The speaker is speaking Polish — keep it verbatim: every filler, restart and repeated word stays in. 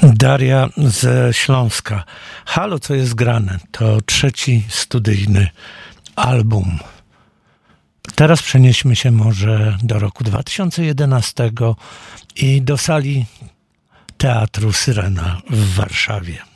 Daria ze Śląska. Halo, co jest grane? To trzeci studyjny album. Teraz przenieśmy się może do roku dwa tysiące jedenastego i do sali Teatru Syrena w Warszawie.